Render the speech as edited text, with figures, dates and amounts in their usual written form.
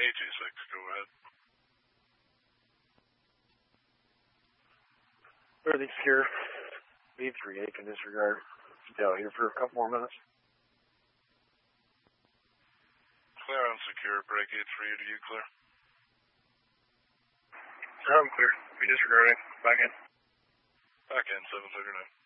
A26, go ahead. Everything secure. B38 can disregard. Stay out here for a couple more minutes. Clear on secure. Break 8 for you. Do you clear? I'm clear. Be disregarding. Back in. Back in, 739.